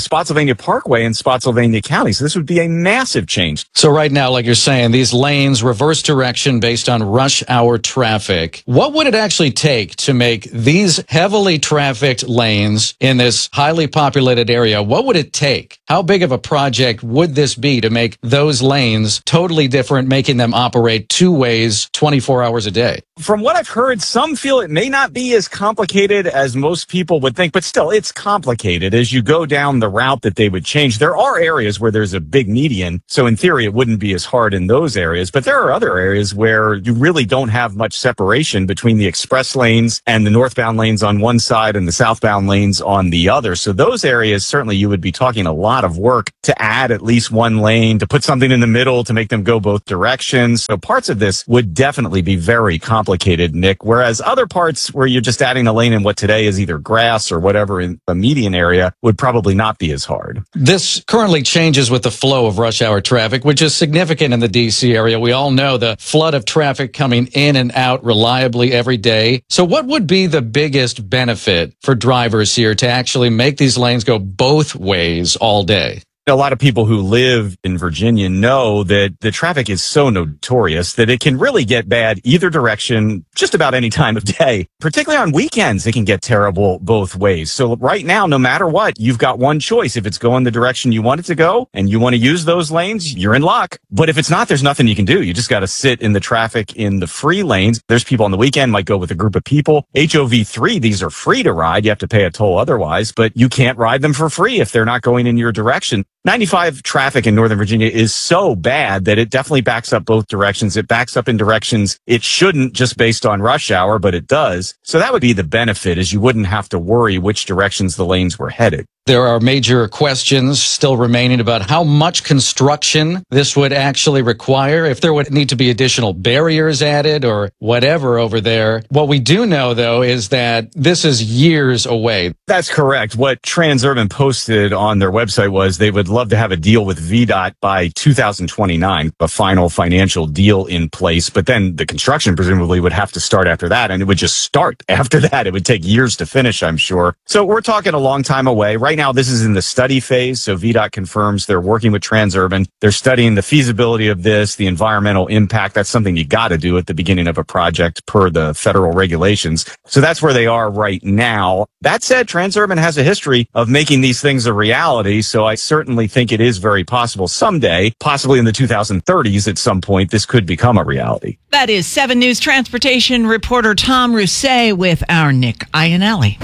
Pennsylvania Parkway in Spotsylvania County. So this would be a massive change. So right now, like you're saying, these lanes reverse direction based on rush hour traffic. What would it actually take to make these heavily trafficked lanes in this highly populated area? What would it take? How big of a project would this be to make those lanes totally different, making them operate two ways twenty-four hours a day? From what I've heard, some feel it may not be as complicated as most people would think, but still, it's complicated. As you go down the route that they would change, there are areas where there's a big median, so in theory, it wouldn't be as hard in those areas, but there are other areas where you really don't have much separation between the express lanes and the northbound lanes on one side and the southbound lanes on the other. So those areas, certainly you would be talking a lot of work to add at least one lane, to put something in the middle to make them go both directions. So parts of this would definitely be very complicated, Nick, whereas other parts where you're just adding a lane in what today is either grass or whatever in a median area would probably not be as hard. This currently changes with the flow of rush hour traffic, which is significant in the D C area. We all know the flood of traffic coming in and out reliably every day. So what would be the biggest benefit for drivers here to actually make these lanes go both ways all day? A lot of people who live in Virginia know that the traffic is so notorious that it can really get bad either direction just about any time of day. Particularly on weekends, it can get terrible both ways. So right now, no matter what, you've got one choice. If it's going the direction you want it to go and you want to use those lanes, you're in luck. But if it's not, there's nothing you can do. You just got to sit in the traffic in the free lanes. There's people on the weekend might go with a group of people. H O V three, these are free to ride. You have to pay a toll otherwise, but you can't ride them for free if they're not going in your direction. ninety-five traffic in Northern Virginia is so bad that it definitely backs up both directions. It backs up in directions it shouldn't just based on rush hour, but it does. So that would be the benefit, is you wouldn't have to worry which directions the lanes were headed. There are major questions still remaining about how much construction this would actually require, if there would need to be additional barriers added or whatever over there. What we do know, though, is that this is years away. That's correct. What Transurban posted on their website was they would love to have a deal with V DOT by two thousand twenty-nine, a final financial deal in place. But then the construction presumably would have to start after that, and it would just start after that. It would take years to finish, I'm sure. So we're talking a long time away. Right now, this is in the study phase, so V DOT confirms they're working with Transurban. They're studying the feasibility of this, the environmental impact. That's something you got to do at the beginning of a project per the federal regulations. So that's where they are right now. That said, Transurban has a history of making these things a reality, so I certainly think it is very possible someday, possibly in the two thousand thirties at some point, this could become a reality. That is seven News transportation reporter Tom Rousset with our Nick Iannelli.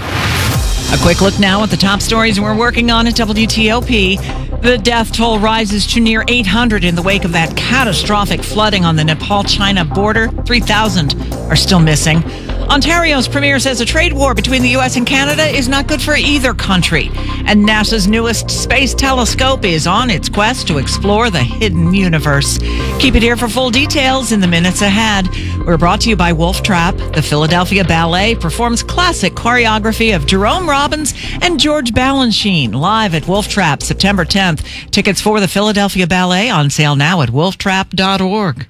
A quick look now at the top stories we're working on at W T O P. The death toll rises to near eight hundred in the wake of that catastrophic flooding on the Nepal-China border. three thousand are still missing. Ontario's premier says a trade war between the U S and Canada is not good for either country. And NASA's newest space telescope is on its quest to explore the hidden universe. Keep it here for full details in the minutes ahead. We're brought to you by Wolf Trap. The Philadelphia Ballet performs classic choreography of Jerome Robbins and George Balanchine live at Wolf Trap September tenth. Tickets for the Philadelphia Ballet on sale now at wolf trap dot org.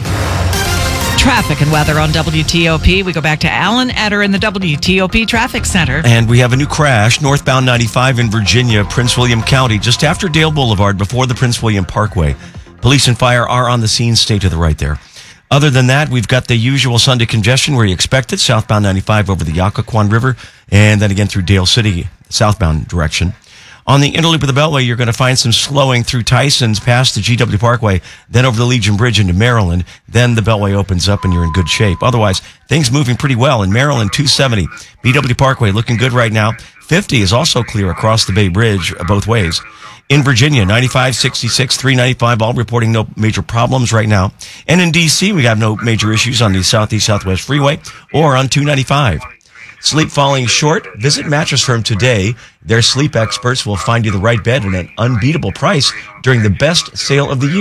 Traffic and weather on W T O P. We go back to Alan Etter in the W T O P Traffic Center. And we have a new crash, northbound ninety-five in Virginia, Prince William County, just after Dale Boulevard, before the Prince William Parkway. Police and fire are on the scene. Stay to the right there. Other than that, we've got the usual Sunday congestion where you expect it, southbound ninety-five over the Occoquan River, and then again through Dale City, southbound direction. On the interloop of the Beltway, you're going to find some slowing through Tyson's past the G W Parkway, then over the Legion Bridge into Maryland. Then the Beltway opens up and you're in good shape. Otherwise, things moving pretty well. In Maryland, two seventy. B W Parkway looking good right now. fifty is also clear across the Bay Bridge both ways. In Virginia, ninety-five, sixty-six, three ninety-five, all reporting no major problems right now. And in D C, we have no major issues on the Southeast Southwest Freeway or on two ninety-five. Sleep falling short? Visit Mattress Firm today. Their sleep experts will find you the right bed at an unbeatable price during the best sale of the year.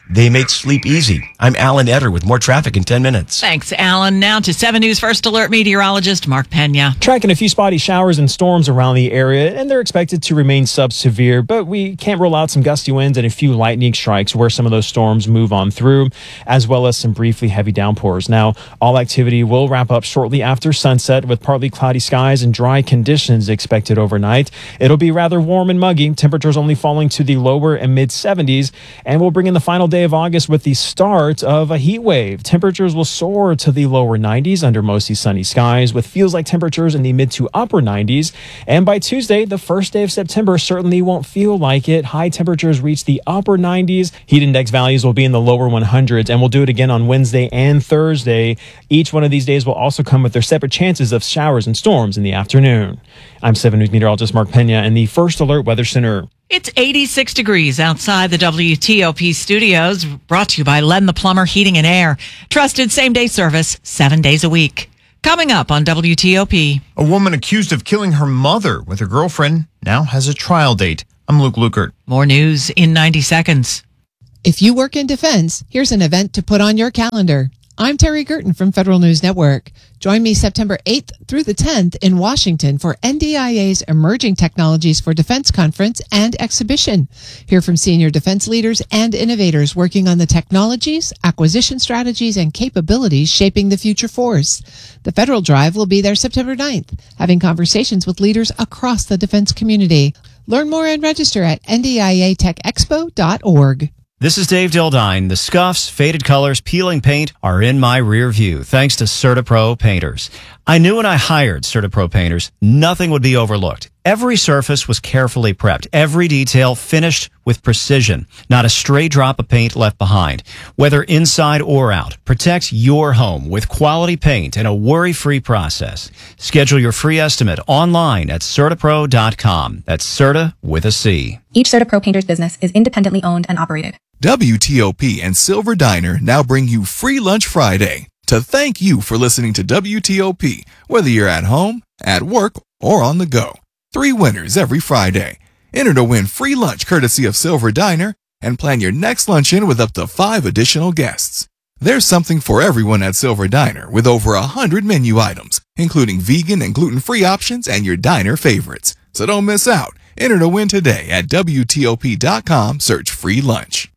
They make sleep easy. I'm Alan Etter with more traffic in ten minutes. Thanks, Alan. Now to seven News First Alert meteorologist Mark Pena. Tracking a few spotty showers and storms around the area, and they're expected to remain sub-severe, but we can't rule out some gusty winds and a few lightning strikes where some of those storms move on through, as well as some briefly heavy downpours. Now, all activity will wrap up shortly after sunset with partly cloudy skies and dry conditions expected overnight. It'll be rather warm and muggy, temperatures only falling to the lower and mid seventies, and we'll bring in the final day of August with the start of a heat wave. Temperatures will soar to the lower nineties under mostly sunny skies with feels like temperatures in the mid to upper nineties. And by Tuesday, the first day of September, certainly won't feel like it. High temperatures reach the upper nineties. Heat index values will be in the lower one hundreds, and we'll do it again on Wednesday and Thursday. Each one of these days will also come with their separate chances of showers and storms in the afternoon. I'm seven News meteorologist Mark Pena in the First Alert Weather Center. It's eighty-six degrees outside the W T O P studios, brought to you by Len the Plumber Heating and Air. Trusted same-day service, seven days a week. Coming up on W T O P. A woman accused of killing her mother with her girlfriend now has a trial date. I'm Luke Lukert. More news in ninety seconds. If you work in defense, here's an event to put on your calendar. I'm Terry Gerton from Federal News Network. Join me September eighth through the tenth in Washington for N D I A's Emerging Technologies for Defense Conference and Exhibition. Hear from senior defense leaders and innovators working on the technologies, acquisition strategies, and capabilities shaping the future force. The Federal Drive will be there September ninth, having conversations with leaders across the defense community. Learn more and register at N D I A tech expo dot org. This is Dave Dildine. The scuffs, faded colors, peeling paint are in my rear view thanks to CertaPro painters. I knew when I hired CertaPro painters, nothing would be overlooked. Every surface was carefully prepped, every detail finished with precision. Not a stray drop of paint left behind. Whether inside or out, protect your home with quality paint and a worry-free process. Schedule your free estimate online at Certapro dot com. That's Certa with a C. Each CertaPro painter's business is independently owned and operated. W T O P and Silver Diner now bring you Free Lunch Friday to thank you for listening to W T O P, whether you're at home, at work, or on the go. Three winners every Friday. Enter to win free lunch courtesy of Silver Diner and plan your next luncheon with up to five additional guests. There's something for everyone at Silver Diner with over a hundred menu items, including vegan and gluten-free options and your diner favorites. So don't miss out. Enter to win today at W T O P dot com. Search free lunch.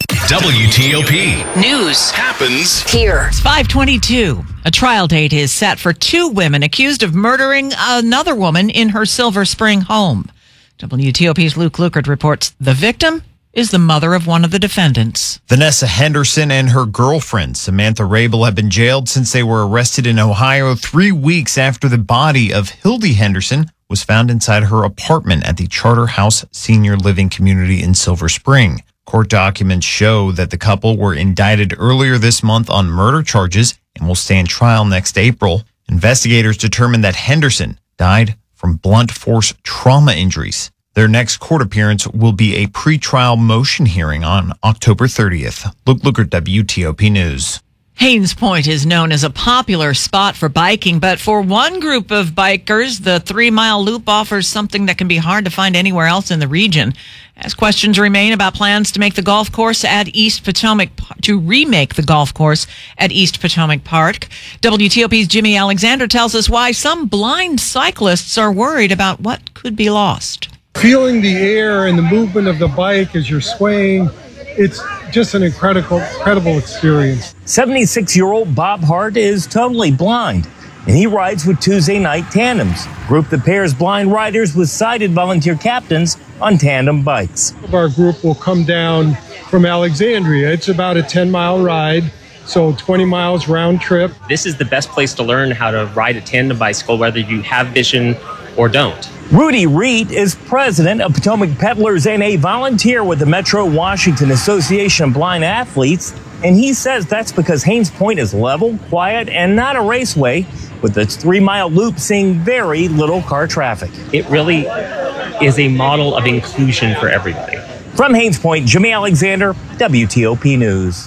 W T O P News happens here. It's five twenty-two. A trial date is set for two women accused of murdering another woman in her Silver Spring home. W T O P's Luke Lukert reports the victim is the mother of one of the defendants. Vanessa Henderson and her girlfriend, Samantha Rabel, have been jailed since they were arrested in Ohio three weeks after the body of Hildy Henderson was found inside her apartment at the Charter House Senior Living Community in Silver Spring. Court documents show that the couple were indicted earlier this month on murder charges and will stand trial next April. Investigators determined that Henderson died from blunt force trauma injuries. Their next court appearance will be a pretrial motion hearing on October thirtieth. Luke Lukert, W T O P News. Haynes Point is known as a popular spot for biking, but for one group of bikers, the three-mile loop offers something that can be hard to find anywhere else in the region. As questions remain about plans to make the golf course at East Potomac, to remake the golf course at East Potomac Park, W T O P's Jimmy Alexander tells us why some blind cyclists are worried about what could be lost. Feeling the air and the movement of the bike as you're swaying, it's just an incredible, incredible experience. seventy-six-year-old Bob Hart is totally blind, and he rides with Tuesday Night Tandems, a group that pairs blind riders with sighted volunteer captains on tandem bikes. Our group will come down from Alexandria. It's about a ten-mile ride, so twenty miles round trip. This is the best place to learn how to ride a tandem bicycle, whether you have vision or don't. Rudy Reed is president of Potomac Peddlers and a volunteer with the Metro Washington Association of Blind Athletes. And he says that's because Haynes Point is level, quiet, and not a raceway, with its three-mile loop seeing very little car traffic. It really is a model of inclusion for everybody. From Haynes Point, Jimmy Alexander, W T O P News.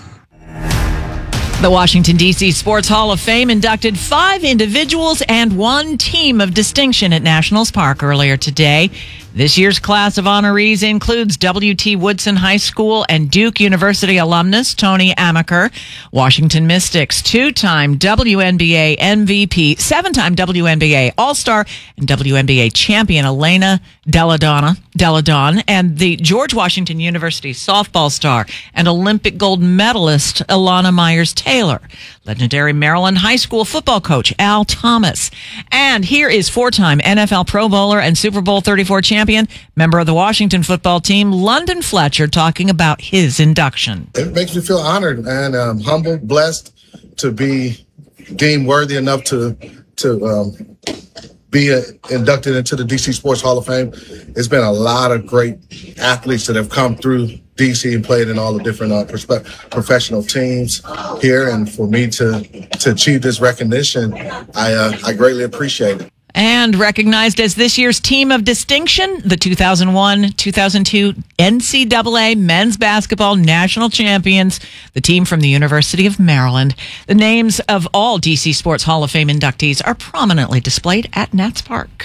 The Washington, D C Sports Hall of Fame inducted five individuals and one team of distinction at Nationals Park earlier today. This year's class of honorees includes W T Woodson High School and Duke University alumnus Tony Amaker, Washington Mystics two-time W N B A M V P, seven-time W N B A All-Star, and W N B A champion Elena Deladonna, Deladon, and the George Washington University softball star and Olympic gold medalist Ilana Myers-Taylor, legendary Maryland High School football coach Al Thomas. And here is four-time N F L Pro Bowler and Super Bowl thirty-four champion, member of the Washington football team, London Fletcher, talking about his induction. It makes me feel honored and um, humbled, blessed to be deemed worthy enough to to um, be uh, inducted into the D C Sports Hall of Fame. It's been a lot of great athletes that have come through D C and played in all the different uh, perspe- professional teams here, and for me to to achieve this recognition, I uh, I greatly appreciate it. And recognized as this year's team of distinction, the two thousand one two thousand two N C double A men's basketball national champions, the team from the University of Maryland. The names of all D C Sports Hall of Fame inductees are prominently displayed at Nats Park.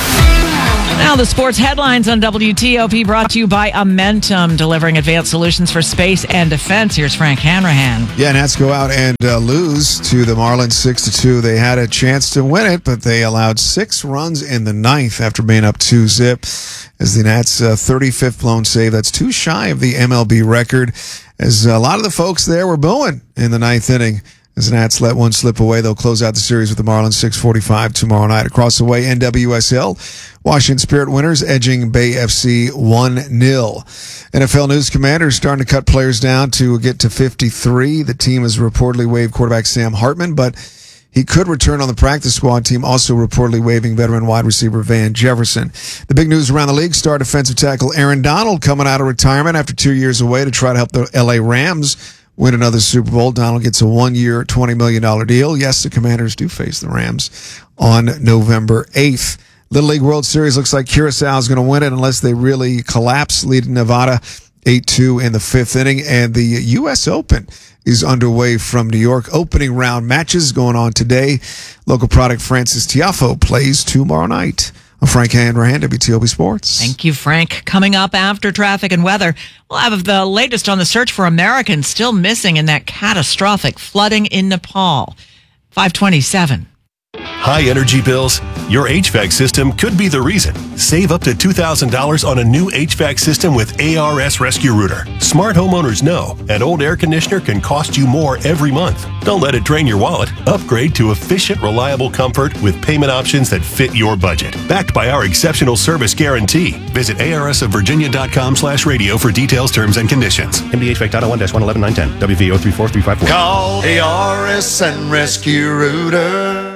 Now the sports headlines on W T O P, brought to you by Amentum, delivering advanced solutions for space and defense. Here's Frank Hanrahan. Yeah, Nats go out and uh, lose to the Marlins six to two. They had a chance to win it, but they allowed six runs in the ninth after being up two zip. As the Nats' uh, thirty-fifth blown save, that's too shy of the M L B record. As a lot of the folks there were booing in the ninth inning. As the Nats let one slip away, they'll close out the series with the Marlins six forty-five tomorrow night. Across the way, N W S L, Washington Spirit winners edging Bay F C one nil. N F L News: Commanders starting to cut players down to get to fifty-three. The team has reportedly waived quarterback Sam Hartman, but he could return on the practice squad. Team also reportedly waiving veteran wide receiver Van Jefferson. The big news around the league: star defensive tackle Aaron Donald coming out of retirement after two years away to try to help the L A Rams win another Super Bowl. Donald gets a one-year, twenty million dollars deal. Yes, the Commanders do face the Rams on November eighth. Little League World Series looks like Curacao is going to win it unless they really collapse, leading Nevada eight two in the fifth inning. And the U S Open is underway from New York. Opening round matches going on today. Local product Francis Tiafoe plays tomorrow night. I'm Frank Hanrahan, W T O P Sports. Thank you, Frank. Coming up after traffic and weather, we'll have the latest on the search for Americans still missing in that catastrophic flooding in Nepal. five twenty-seven. High energy bills? Your H V A C system could be the reason. Save up to two thousand dollars on a new H V A C system with A R S Rescue Router. Smart homeowners know an old air conditioner can cost you more every month. Don't let it drain your wallet. Upgrade to efficient, reliable comfort with payment options that fit your budget. Backed by our exceptional service guarantee. Visit A R S of Virginia dot com slash radio for details, terms, and conditions. M D H V A C dot one dash one eleven nine ten. W V O three four three five four. Call A R S and Rescue Router.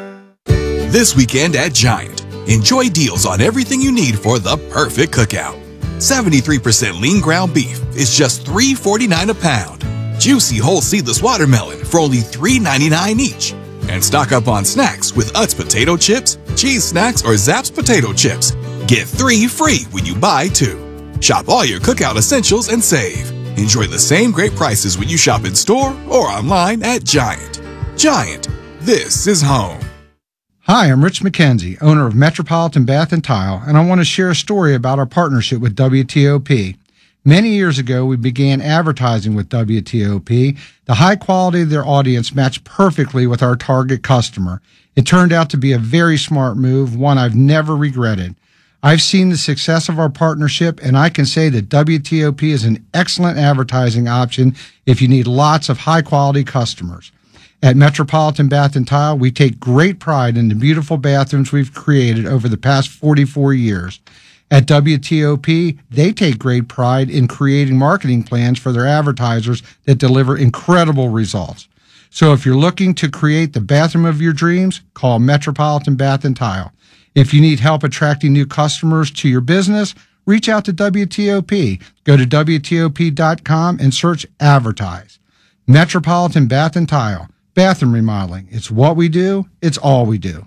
This weekend at Giant, enjoy deals on everything you need for the perfect cookout. seventy-three percent lean ground beef is just three forty-nine a pound. Juicy whole seedless watermelon for only three ninety-nine each. And stock up on snacks with Utz potato chips, cheese snacks, or Zapp's potato chips. Get three free when you buy two. Shop all your cookout essentials and save. Enjoy the same great prices when you shop in store or online at Giant. Giant, this is home. Hi, I'm Rich McKenzie, owner of Metropolitan Bath and Tile, and I want to share a story about our partnership with W T O P. Many years ago, we began advertising with W T O P. The high quality of their audience matched perfectly with our target customer. It turned out to be a very smart move, one I've never regretted. I've seen the success of our partnership, and I can say that W T O P is an excellent advertising option if you need lots of high-quality customers. At Metropolitan Bath and Tile, we take great pride in the beautiful bathrooms we've created over the past forty-four years. At W T O P, they take great pride in creating marketing plans for their advertisers that deliver incredible results. So if you're looking to create the bathroom of your dreams, call Metropolitan Bath and Tile. If you need help attracting new customers to your business, reach out to W T O P. Go to W T O P dot com and search Advertise. Metropolitan Bath and Tile. Bathroom remodeling. It's what we do. It's all we do.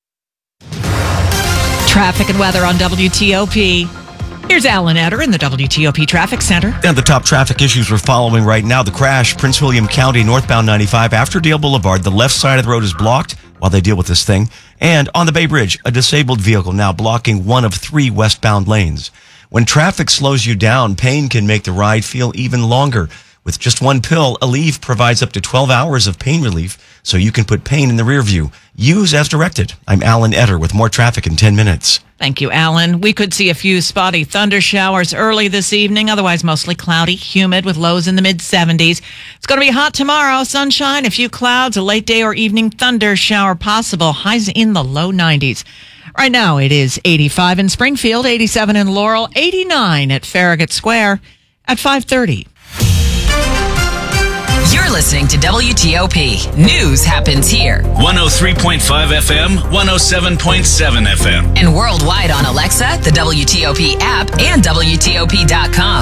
Traffic and weather on W T O P. Here's Alan Etter in the W T O P Traffic Center. And the top traffic issues we're following right now. The crash, Prince William County, northbound ninety-five after Dale Boulevard. The left side of the road is blocked. while they deal with this thing. And on the Bay Bridge, a disabled vehicle now blocking one of three westbound lanes. When traffic slows you down, pain can make the ride feel even longer. With just one pill, Aleve provides up to twelve hours of pain relief, so you can put pain in the rear view. Use as directed. I'm Alan Etter with more traffic in ten minutes. Thank you, Alan. We could see a few spotty thunder showers early this evening, otherwise mostly cloudy, humid with lows in the mid seventies. It's going to be hot tomorrow. Sunshine, a few clouds, a late day or evening thunder shower possible. Highs in the low nineties. Right now it is eighty-five in Springfield, eighty-seven in Laurel, eighty-nine at Farragut Square at five thirty. You're listening to W T O P. News happens here. one oh three point five F M, one oh seven point seven F M. And worldwide on Alexa, the W T O P app, and W T O P dot com.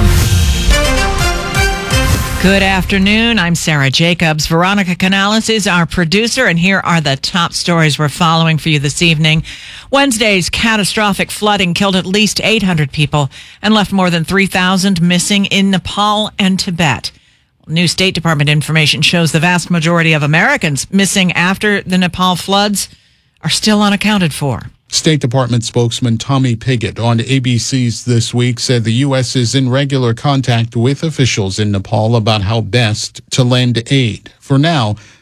Good afternoon. I'm Sarah Jacobs. Veronica Canales is our producer, and here are the top stories we're following for you this evening. Wednesday's catastrophic flooding killed at least eight hundred people and left more than three thousand missing in Nepal and Tibet. New State Department information shows the vast majority of Americans missing after the Nepal floods are still unaccounted for. State Department spokesman Tommy Pigott on A B C's This Week said the U S is in regular contact with officials in Nepal about how best to lend aid. For now,